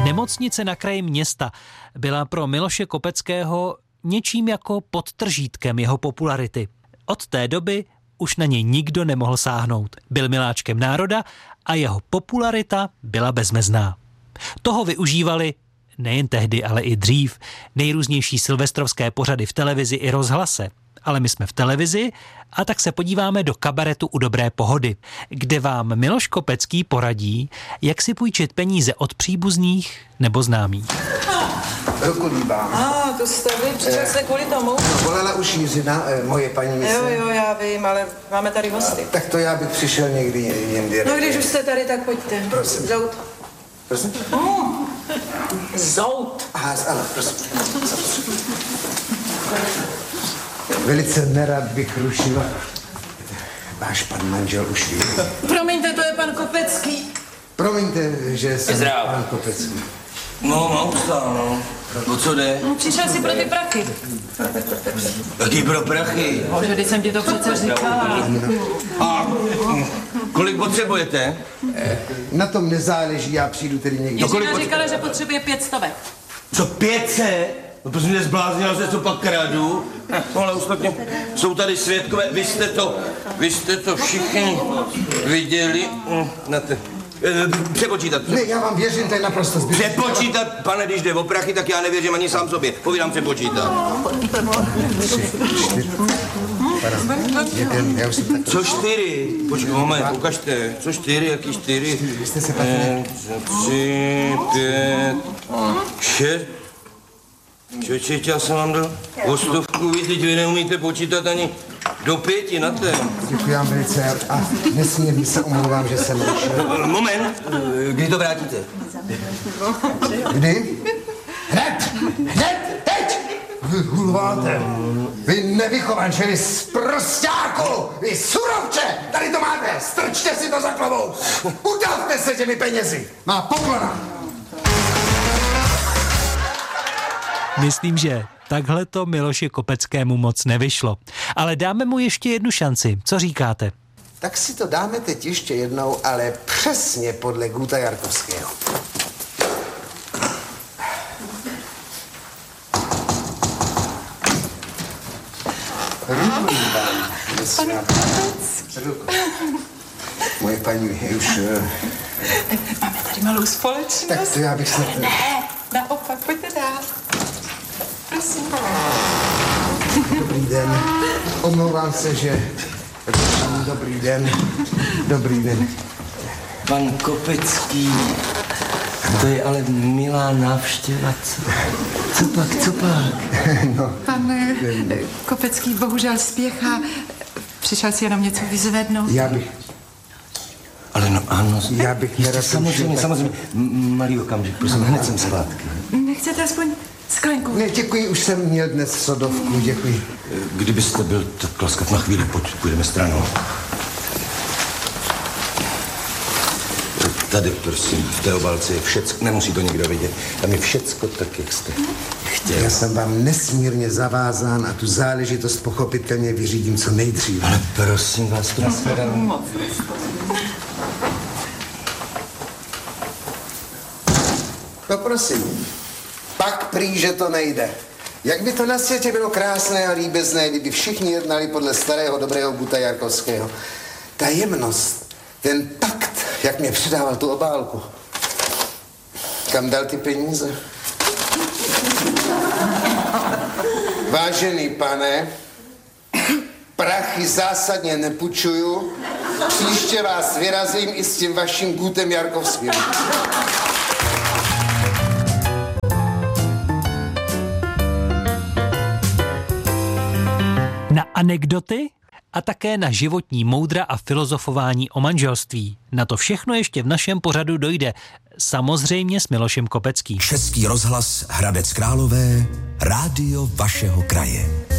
Nemocnice na kraji města byla pro Miloše Kopeckého něčím jako podtržítkem jeho popularity. Od té doby už na něj nikdo nemohl sáhnout. Byl miláčkem národa a jeho popularita byla bezmezná. Toho využívali nejen tehdy, ale i dřív nejrůznější silvestrovské pořady v televizi i rozhlase. Ale my jsme v televizi a tak se podíváme do kabaretu U dobré pohody, kde vám Miloš Kopecký poradí, jak si půjčit peníze od příbuzných nebo známých. Ruku líbám. To jste vy, přišel jste kvůli tomu? Bolela už Jiřina, moje paní myslím. Jo, já vím, ale máme tady hosty. Tak to já bych přišel někdy jindy. No když už jste tady, tak pojďte. Prosím. Zout. Prosím? Zout. Aha, ano, prosím. Velice nerad bych rušil. Váš pan manžel už ví. Promiňte, to je pan Kopecký. Promiňte, že jsem pan Kopecký. No, ustál, no. O co jde? Přišel si pro ty prachy. Jaký pro prachy? Bože, když jsem ti to přece říkala. A kolik potřebujete? Na tom nezáleží, já přijdu tedy někdy. Jiřina říkala, že potřebuje 500. Co, 500? No to jsi mě zbláznila, že to pak kradu. No ale ostatně jsou tady svědkové, vy jste to všichni viděli. Přepočítat. Ne, já vám věřím, to je naprosto zbytečné. Přepočítat, pane, když jde o prachy, tak já nevěřím ani sám sobě. Povídám přepočítat. 3, 4. Já už jsem tak... Co 4? Počkej, moment, ukažte. Co 4, jaký 4? Vy jste se patřili. 3, 5, 6. Čeče, já jsem vám dal o 100, teď vy neumíte počítat ani do 5 na ten. Děkuji vám velice a nesmírně se omlouvám, že jsem rušil. Moment, kdy to vrátíte? Kdy? Hned, teď! Vy hulváte, vy nevychovančili sprosťáku, vy surovče, tady to máte, strčte si to za klavou, udavte se těmi penězi, má poklona. Myslím, že takhle to Miloši Kopeckému moc nevyšlo. Ale dáme mu ještě jednu šanci. Co říkáte? Tak si to dáme teď ještě jednou, ale přesně podle Guta Jarkovského. Moje paní už... Máme tady malou společnost. Tak to já bych snad... Ne, naopak, pojďte dál. Prosím. Dobrý den. Omlouvám se, že... Dobrý den. Pan Kopecký, to je ale milá návštěva, co pak? No. Pan Kopecký bohužel spěchá. Přišel si jenom něco vyzvednout. Já bych... Ale no ano, Já bych nerad... Samozřejmě, malý okamžik, prosím, hned jsem zpátky. Nechcete aspoň sklenku? Ne, děkuji, už jsem měl dnes sodovku, děkuji. Kdybyste byl tak laskav na chvíli, půjdeme stranou. Tady, prosím, v té obálce je všecko, nemusí to nikdo vidět. Tam je všecko tak, jak jste chtěl. Já jsem vám nesmírně zavázán a tu záležitost pochopitelně vyřídím co nejdříve. Ale prosím vás, to Moc. No prosím, pak prý, že to nejde. Jak by to na světě bylo krásné a líbezné, kdyby všichni jednali podle starého dobrého Guta Jarkovského. Ta jemnost, ten takt, jak mě předával tu obálku. Kam dal ty peníze? Vážený pane, prachy zásadně nepůjčuju. Příště vás vyrazím i s tím vaším Gutem Jarkovským. Na anekdoty a také na životní moudra a filozofování o manželství. Na to všechno ještě v našem pořadu dojde. Samozřejmě s Milošem Kopeckým. Český rozhlas Hradec Králové, rádio vašeho kraje.